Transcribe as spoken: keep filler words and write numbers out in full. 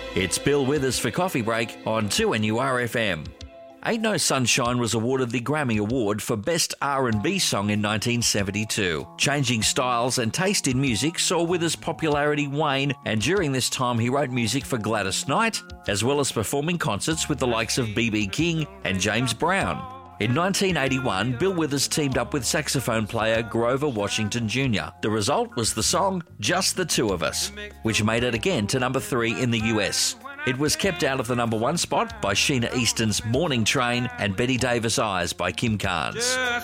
It's Bill Withers for Coffee Break on two N U R F M. Ain't No Sunshine was awarded the Grammy Award for Best R and B Song in nineteen seventy-two. Changing styles and taste in music saw Withers' popularity wane, and during this time he wrote music for Gladys Knight, as well as performing concerts with the likes of B B King and James Brown. In nineteen eighty-one, Bill Withers teamed up with saxophone player Grover Washington Junior The result was the song Just the Two of Us, which made it again to number three in the U S. It was kept out of the number one spot by Sheena Easton's Morning Train and Betty Davis' Eyes by Kim Carnes.